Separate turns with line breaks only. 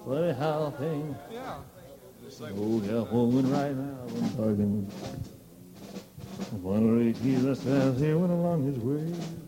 Funny how things. Oh, yeah, woman right now, I'm talking. One of the keys that stands here went along his way.